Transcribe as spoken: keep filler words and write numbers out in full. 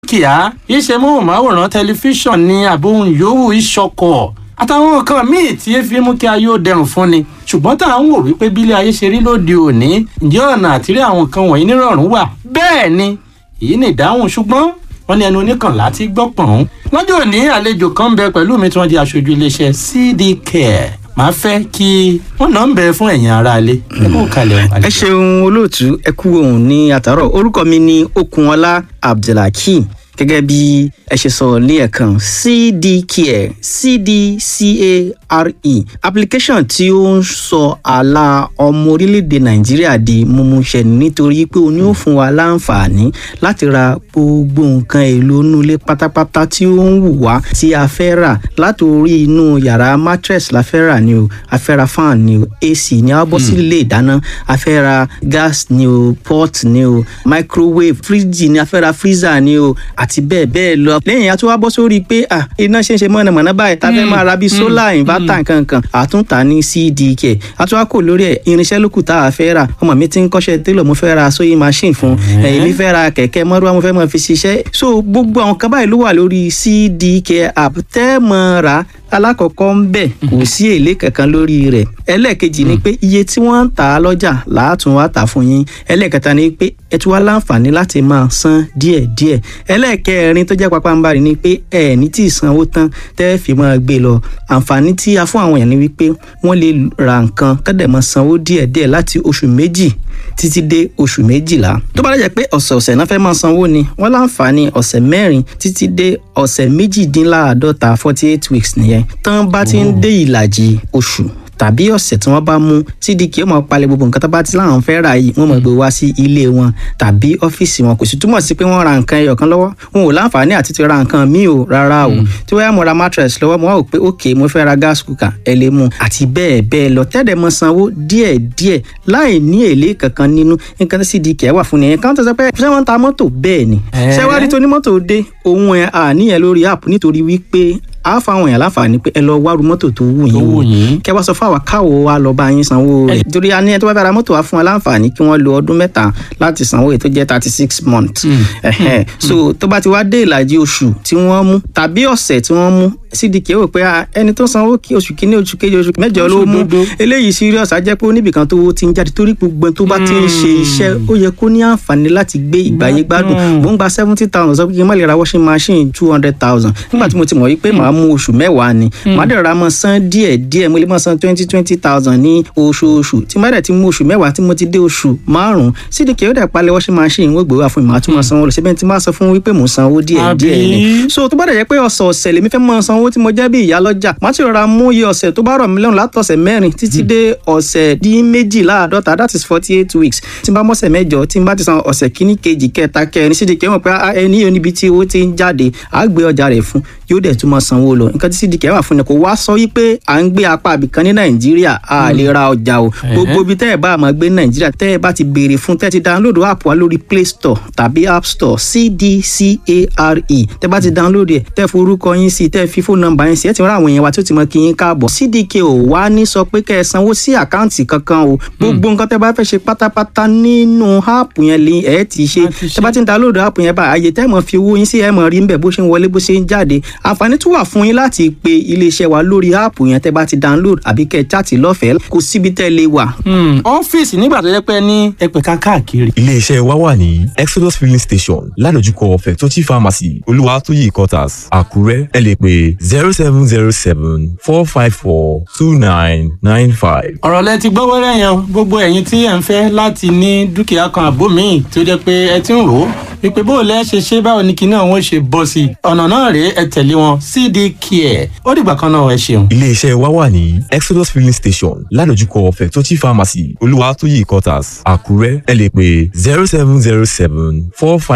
dúkìá iṣẹ́ móhùnmáwòrán tẹlifíṣàn ní àbóhùn yòówù ìṣọkọ̀ àtàwọn nǹkan míì tí ẹ fi mú kí ayé ó dẹrùn fún ni ṣùgbọ́n tá à ń wò wípé bílé ayé ṣe rí lóde òní ǹjẹ́ ọ̀nà àtìrí àwọn nǹkan wọ̀nyí nírọ̀rùn wà bẹ́ẹ̀ ni èyí ni ìdáhùn ṣùgbọ́n wọ́n ní ẹnu oníkànlá tí gbọ́ pọ̀n. lọ́jọ́ òní àlejò kan ń bẹ pẹ̀lú mi tí wọ́n di aṣojú iléeṣẹ́ C D Care màá fẹ́ kí wọ́n náà ń bẹ fún ẹ̀yin aráalé. ẹ kú kalẹ̀ o. ẹ ṣeun olóòtú ẹ kú ohùn ní àtàárọ̀ orúkọ mi ni Okunọlá Abdulhakeem gẹ́gẹ́ bí ẹ ṣe sọ ní ẹ̀kan C D Care C D C A R E application tí ó ń sọ àlà ọmọ orílẹ̀-èdè Nàìjíríà di mímúṣẹ nítorí pé ó ní ó fún wa láǹfààní láti ra gbogbo nǹkan èlò inú ilé pátápátá tí ó ń wù wá tí a fẹ́ rà láti orí inú yàrá mattress la fẹ́ rà ni o a fẹ́ ra fan ni o A C ni a bọ́ sí ilé ìdáná a fẹ́ ra gas ni o pot ni o microwave fridge ni a fẹ́ ra freezer ni o àti bẹ́ẹ̀ bẹ́ẹ̀ lọ. lẹ́yìn àti wá bọ́ sórí pé à iná ṣe ń ṣe mọ̀nàmọ́ná báyìí tá a fẹ́ máa ra bíi solar inverter nkankan àtúntà ní C D Care àti wá kò lórí ẹ̀ irinṣẹ́ lókù tá a fẹ́ rà ọmọ mi ti ń kọ́ṣẹ́ télọ̀ mo fẹ́ ra sewing machine fún ẹ̀yìn mi fẹ́ ra kẹ̀kẹ́ mọ́rúwá mo fẹ́ máa fi ṣiṣẹ́ so gbogbo àwọn kan báyìí ló wà lórí C D Care app tẹ́ mọ́ ra alákọ̀ọ́kọ́ ń bẹ̀ kò sí èlé kankan lórí rẹ̀ ẹlẹ́ẹ̀kejì ni pé iye tí wọ́n ń tà á lọ́jà làátún wá tà fún yín ẹlẹ́ẹ̀kẹta ni pé ẹ tún wá láǹfààní láti máa san díẹ̀díẹ̀ ẹlẹ́ẹ̀kẹrin tó jẹ́ pápánbarì ni pé ẹ ní tí ì sanwó tán tẹ́ fi máa gbé lọ àǹfààní tí a fún àwọn èèyàn ni wípé wọ́n lè ra nǹkan kọ́dẹ̀ máa sanwó díẹ̀díẹ̀ láti oṣù méjì títí dé oṣù méjìlá tó bá dẹ̀ pé ọ̀sẹ̀ọ̀sẹ̀ náà fẹ́ máa sanwó ni wọ́n láǹfààní ọ̀sẹ̀ mẹ́rin títí dé ọ̀sẹ̀ méjìdínláàádọ́ta forty eight weeks nìyẹn tán bá ti ń dé ìlàjì oṣù tàbí ọ̀sẹ̀ tí wọ́n bá mú C D Care ó máa palẹ̀ gbogbo nǹkan tó bá ti láwọn fẹ́ rà yìí wọ́n máa gbé wá sí ilé wọn tàbí ọ́fíìsì wọn kò sì túmọ̀ sí pé wọ́n ra nǹkan ẹyọ kan lọ́wọ́ wọn ò láǹfààní àti ti ra nǹkan míì o rárá o tí wọ́n yá mo ra mattress lọ́wọ́ mo wá wò pé ok mo fẹ́ ra gas cooker ẹ lè mú àti bẹ́ẹ̀ bẹ́ẹ̀ lọ tẹ́lẹ̀ mọ sanwó díẹ̀ díẹ̀ láì ní èlé kankan nínú nǹkan tí C D Care wà fún nìyẹn káwọn tó sọ pé ṣé wọ́n ń ta mọ́tò bẹ́ẹ̀ ni ṣé wàá rí tó ní mọ́tò dé òun ẹ̀ àníyàn lórí app nítorí wípé a fa àwọn èèyàn láǹfààní pé ẹ lọ wárú mọ́tò tó wù yín wò kẹ wá sọ fún àwa káwo wa lọ bá yín sanwó rẹ̀ torí a ní ẹ tó bá fẹ́ ra mọ́tò wa fún wa láǹfààní kí wọ́n lo ọdún mẹ́ta láti sanwó èyí tó jẹ́ thirty six months so tó bá ti wá dé ìlàjì oṣù tí wọ́n mú tàbí ọ̀sẹ̀ tí wọ́n mú C D Care wò pé ẹni tó sanwó kí oṣù kínní oṣù kejì oṣù mẹ́jọ ló mú eléyìí serious á jẹ́ pé oníbìkan tó ti ń jáde torí gbogbo tó bá ti ń ṣe iṣẹ́ ó yẹ kó ní àǹfààní láti gbé ìgbáyé gbádùn mò ń gba seventy thousand sọ pé kí n má lè ra washing machine two hundred thousand nígbà tí mo ti mọ̀ wípé màá mú oṣù mẹ́wàá ni màá dẹ̀ ra mọ́ san díẹ̀ díẹ̀ mo lè mọ́ san twenty twenty thousand ní oṣooṣù tí màá dẹ̀ ti mú oṣù mẹ́wàá tí mo ti dé oṣù márùn-ún C D Care ó dẹ̀ palẹ̀ washing machine wọ́n gbé wá fún mi màá tún mọ́ sanwó lọ síbẹ̀ tí màá sọ fún wípé mò ń sanwó díẹ̀ díẹ̀ ni so tó bá dẹ̀ jẹ́ pé ọ̀sọ̀ọ̀sẹ̀ lèmi fẹ́ mọ́ sanwó tí mo jẹ́ bí ìyá lọ́jà màá ti rọra mú iye ọ̀sẹ̀ tó bá rọ̀ mí lọ́rùn látọ̀sẹ̀ mẹ́rin títí dé ọ̀sẹ̀ dín méjìláàádọ́ta that is forty eight weeks tí n bá mọ́sẹ̀ mẹ́jọ tí n bá ti san ọ̀sẹ̀ kíní kejì kẹta kẹrin C D Care mọ̀ pé ẹni yóò níbi tí owó ti ń jáde àá gbé ọjà rẹ̀ fún yóò dẹ̀ tún máa sanwó lọ nǹkan tí C D Care wà fún ni kò wá sọ wípé à ń gbé apá àbìkan ní Nàìjíríà a lè ra ọjà o gbogbo ibi tẹ́ ẹ bá máa gbé ní Nàìjíríà tẹ́ ẹ bá ti béèrè fún tẹ́ ẹ ti download app wa lórí Play Store tàbí App Store C D C A R E tẹ́ bá ti download ẹ̀ tẹ́ forúkọ yín sí tẹ́ fi phone number yín sí ẹ ti rán àwọn èèyàn wa tí ó ti mọ kí yín káàbọ̀ C D Care ò wá ní sọ pé kẹ́ ẹ sanwó sí àkáǹtì kankan o gbogbo nǹkan tẹ́ bá fẹ́ ṣe pátápátá nínú app yẹn lè ẹ ti ṣe tẹ́ bá ti download app yẹn bá àyè tẹ́ mọ̀ fi owó yín sí ẹ mọ̀ rí níbẹ̀ bó ṣe ń wọlé bó ṣe ń jáde àǹfààní tún wà fún yín láti pe iléeṣẹ́ wa lórí áàpù yẹn tẹ́ bá ti download àbí kẹ́ ẹ chaàtì lọ́fẹ̀ẹ́ kò síbi tẹ́ lè wà. ọ́fíìsì nígbà tó yẹ pé ní ẹ̀pẹ̀ka káàkiri. iléeṣẹ́ wa wà ní Exodus filling station ládojúkọ Fẹ̀tọ́jì pharmacy Olúwatóyè quarters Àkúrẹ́ ẹ lè pè zero seven zero seven four five four two nine nine five. ọ̀rọ̀ lẹ ti gbọ́ wẹ́rẹ́ yẹn gbogbo ẹ̀yin tí ẹ̀ ń fẹ́ láti ní dúkìá kan àbó míì tó jẹ́ pé ẹ ti ń rò ó wípé bó o lẹ́ ṣe ṣe báwo ni kinní àwọn ṣe bọ́ sí i ọ̀nà náà rèé ẹ tẹ̀lé wọn C D Care ó dìgbà kan náà ẹ ṣeun. iléeṣẹ́ wa wà ní Exodus filling station ládojúkọ Fẹ̀tọ́jì pharmacy Olúwatóyè quarters Àkúrẹ́ ẹ lè pè zero seven zero seven four five.